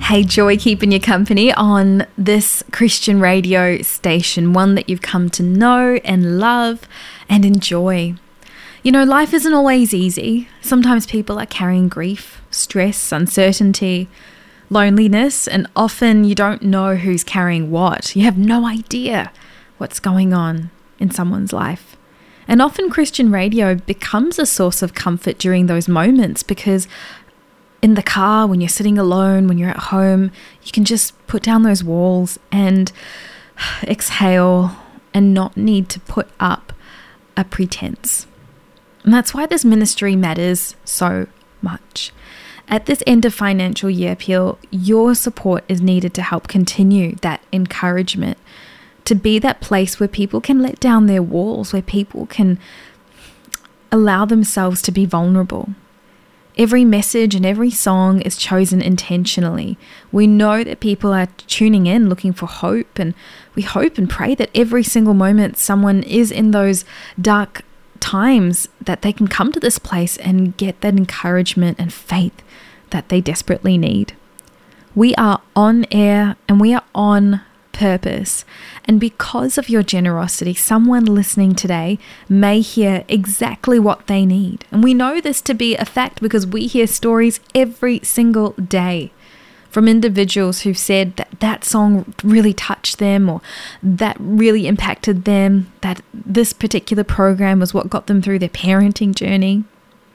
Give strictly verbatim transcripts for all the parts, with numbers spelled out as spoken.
Hey, joy keeping you company on this Christian radio station, one that you've come to know and love and enjoy. You know, life isn't always easy. Sometimes people are carrying grief, stress, uncertainty, loneliness, and often you don't know who's carrying what. You have no idea what's going on in someone's life. And often Christian radio becomes a source of comfort during those moments because in the car, when you're sitting alone, when you're at home, you can just put down those walls and exhale and not need to put up a pretense. And that's why this ministry matters so much. At this end of financial year, Peel, your support is needed to help continue that encouragement, to be that place where people can let down their walls, where people can allow themselves to be vulnerable. Every message and every song is chosen intentionally. We know that people are tuning in looking for hope, and we hope and pray that every single moment someone is in those dark times that they can come to this place and get that encouragement and faith that they desperately need. We are on air and we are on purpose. And because of your generosity, someone listening today may hear exactly what they need. And we know this to be a fact because we hear stories every single day from individuals who've said that that song really touched them, or that really impacted them, that this particular program was what got them through their parenting journey.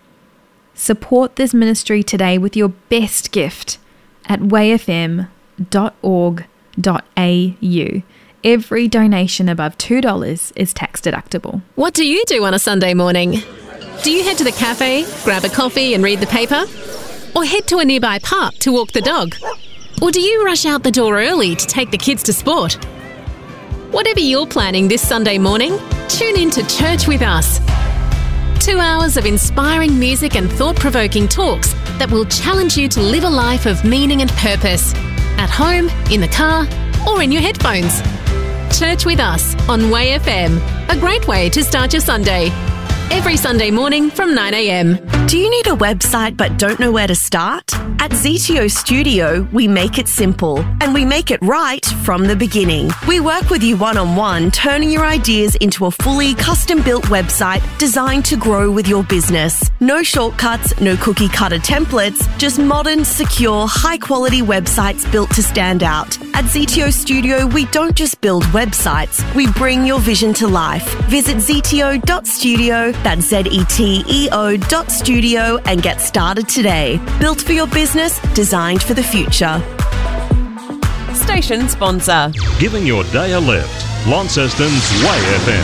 Support this ministry today with your best gift at way f m dot org dot a u. Every donation above two dollars is tax deductible. What do you do on a Sunday morning? Do you head to the cafe, grab a coffee and read the paper? Or head to a nearby park to walk the dog? Or do you rush out the door early to take the kids to sport? Whatever you're planning this Sunday morning, tune in to Church with Us. Two hours of inspiring music and thought-provoking talks that will challenge you to live a life of meaning and purpose. At home, in the car, or in your headphones. Church with Us on Way F M. A great way to start your Sunday. Every Sunday morning from nine a m. Do you need a website but don't know where to start? At Z T O Studio, we make it simple and we make it right from the beginning. We work with you one-on-one, turning your ideas into a fully custom-built website designed to grow with your business. No shortcuts, no cookie-cutter templates, just modern, secure, high-quality websites built to stand out. At Z T O Studio, we don't just build websites, we bring your vision to life. Visit z t o dot studio, that's Z E T E O dot studio, and get started today. Built for your business, designed for the future. Station sponsor. Giving your day a lift. Launceston's Way F M.